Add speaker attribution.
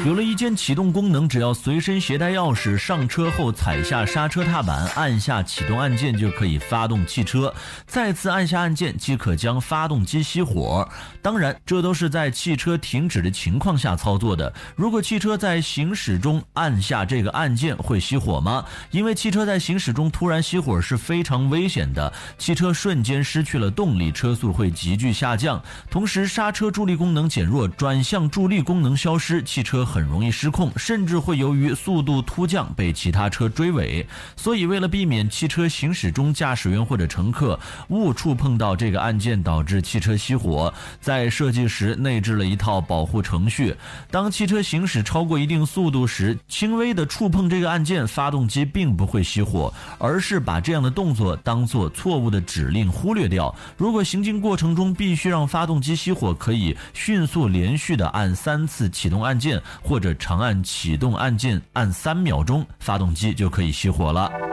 Speaker 1: 有了一键启动功能，只要随身携带钥匙，上车后踩下刹车踏板，按下启动按键就可以发动汽车，再次按下按键即可将发动机熄火。当然，这都是在汽车停止的情况下操作的。如果汽车在行驶中按下这个按键会熄火吗？因为汽车在行驶中突然熄火是非常危险的，汽车瞬间失去了动力，车速会急剧下降，同时刹车助力功能减弱，转向助力功能消失，汽车很容易失控，甚至会由于速度突降被其他车追尾。所以为了避免汽车行驶中驾驶员或者乘客误触碰到这个按键导致汽车熄火，在设计时内置了一套保护程序。当汽车行驶超过一定速度时，轻微的触碰这个按键，发动机并不会熄火，而是把这样的动作当作错误的指令忽略掉。如果行进过程中必须让发动机熄火，可以迅速连续的按3次启动按键，或者长按启动按键按3秒钟，发动机就可以熄火了。